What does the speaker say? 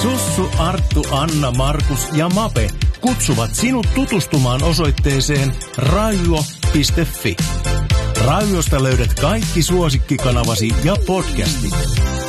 Sussu, Arttu, Anna, Markus ja Mape kutsuvat sinut tutustumaan osoitteeseen raivo.fi. Raiviosta löydät kaikki suosikkikanavasi ja podcastit.